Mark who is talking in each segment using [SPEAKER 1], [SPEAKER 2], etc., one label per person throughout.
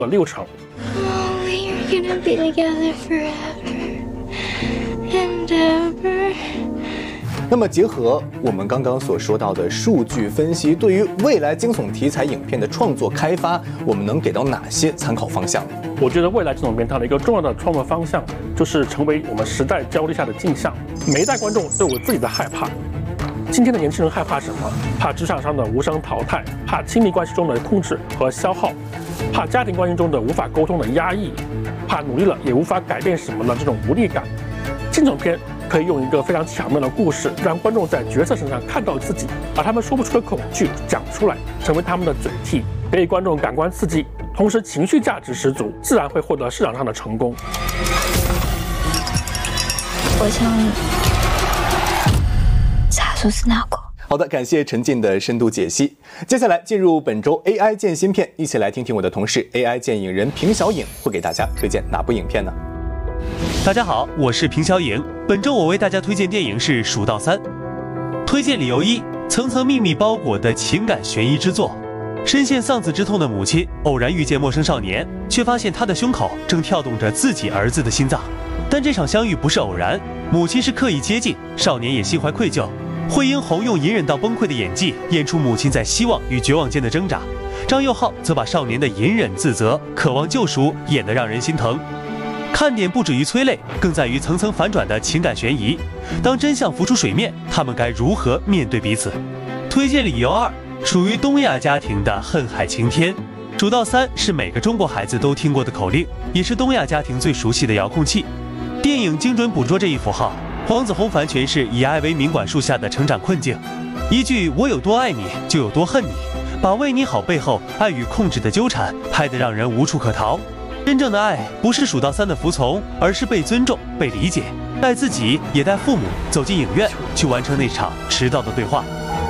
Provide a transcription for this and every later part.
[SPEAKER 1] 6成。
[SPEAKER 2] 那么结合我们刚刚所说到的数据分析，对于未来惊悚题材影片的创作开发，我们能给到哪些参考方向？
[SPEAKER 1] 我觉得未来惊悚片它的一个重要的创作方向，就是成为我们时代焦虑下的镜像。每一代观众都有自己的害怕。今天的年轻人害怕什么？怕职场上的无声淘汰，怕亲密关系中的控制和消耗，怕家庭关系中的无法沟通的压抑，怕努力了也无法改变什么的这种无力感。惊悚片可以用一个非常巧妙的故事，让观众在角色身上看到自己，把他们说不出的恐惧讲出来，成为他们的嘴替，给予观众感官刺激，同时情绪价值十足，自然会获得市场上的成功。
[SPEAKER 3] 我想자소스나고。
[SPEAKER 2] 好的，感谢陈静的深度解析。接下来进入本周 AI 鉴新片，一起来听听我的同事 AI 鉴影人平小影会给大家推荐哪部影片呢？
[SPEAKER 4] 大家好，我是平小影。本周我为大家推荐电影是《蜀道3》。推荐理由一：层层秘密包裹的情感悬疑之作。深陷丧子之痛的母亲偶然遇见陌生少年，却发现他的胸口正跳动着自己儿子的心脏。但这场相遇不是偶然，母亲是刻意接近，少年也心怀愧疚。惠英红用隐忍到崩溃的演技演出母亲在希望与绝望间的挣扎，张佑浩则把少年的隐忍、自责、渴望救赎演得让人心疼。看点不止于催泪，更在于层层反转的情感悬疑。当真相浮出水面，他们该如何面对彼此？推荐理由二：属于东亚家庭的恨海晴天。蜀道3是每个中国孩子都听过的口令，也是东亚家庭最熟悉的遥控器。电影精准捕捉这一符号。黄子弘凡诠释以爱为名管束下的成长困境，一句我有多爱你就有多恨你，把为你好背后爱与控制的纠缠拍得让人无处可逃。真正的爱不是蜀道3的服从，而是被尊重、被理解，带自己也带父母走进影院，去完成那场迟到的对话。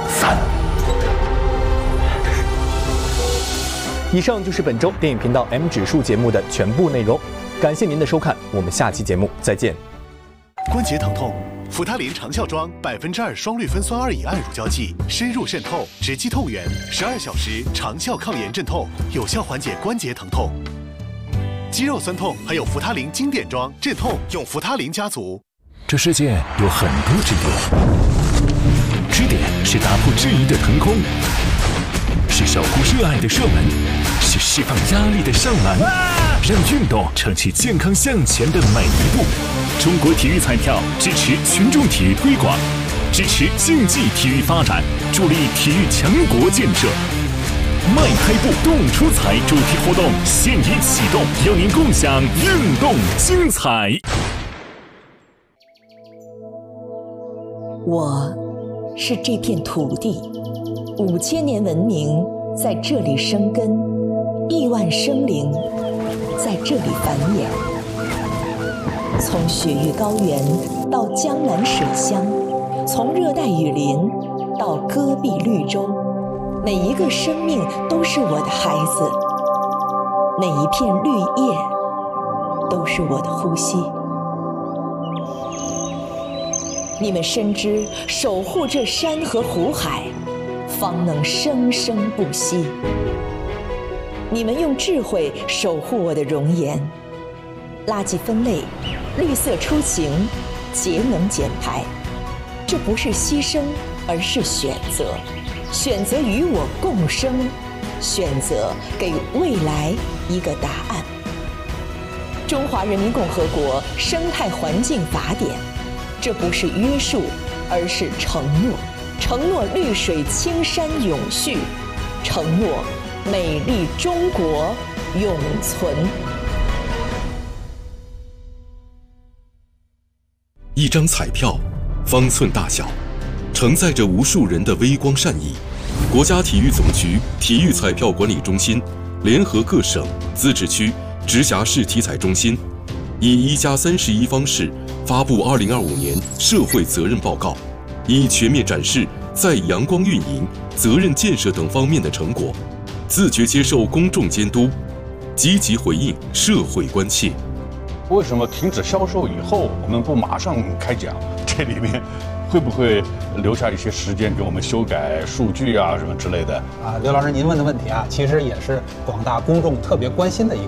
[SPEAKER 2] 以上就是本周电影频道 M 指数节目的全部内容，感谢您的收看，我们下期节目再见。
[SPEAKER 5] 关节疼痛，扶他林长效妆2%双氯芬酸2乙胺乳胶剂，深入渗透，直击痛源，12小时长效抗炎镇痛，有效缓解关节疼痛。肌肉酸痛还有扶他林经典装镇痛，用扶他林家族。
[SPEAKER 6] 这世界有很多支点，支点是打破质疑的腾空，是守护热爱的射门，是释放压力的上篮，让运动撑起健康向前的每一步。中国体育彩票支持群众体育推广，支持竞技体育发展，助力体育强国建设。迈开步，动出彩主题活动现已启动，邀您共享运动精彩。
[SPEAKER 7] 我是这片土地，5000年文明在这里生根，1万生灵在这里繁衍。从雪域高原到江南水乡，从热带雨林到戈壁绿洲，每一个生命都是我的孩子，每一片绿叶都是我的呼吸。你们深知守护这山河湖海，方能生生不息。你们用智慧守护我的容颜，垃圾分类，绿色出行，节能减排，这不是牺牲，而是选择。选择与我共生，选择给未来一个答案。中华人民共和国生态环境法典，这不是约束，而是承诺。承诺绿水青山永续，承诺美丽中国永存。
[SPEAKER 8] 一张彩票，方寸大小，承载着无数人的微光善意。国家体育总局体育彩票管理中心联合各省、自治区、直辖市体彩中心，以1+31方式发布2025年社会责任报告，以全面展示在阳光运营、责任建设等方面的成果，自觉接受公众监督，积极回应社会关切。
[SPEAKER 9] 为什么停止销售以后，我们不马上开奖？这里面会不会留下一些时间给我们修改数据啊什么之类的？
[SPEAKER 10] 刘老师，您问的问题啊，其实也是广大公众特别关心的一个